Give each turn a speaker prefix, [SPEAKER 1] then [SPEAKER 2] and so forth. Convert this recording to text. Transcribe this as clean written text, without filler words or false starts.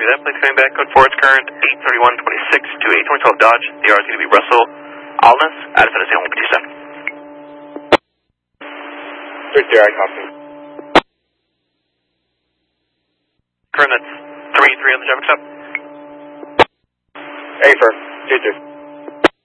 [SPEAKER 1] that, please coming back, code 4, it's current 83126 to 812 Dodge, the R is going to be Russell Alness, out of Tennessee, 127.
[SPEAKER 2] 30, I copy.
[SPEAKER 1] Current, that's 3-3 on the traffic stop.
[SPEAKER 2] Affirm, 2-2.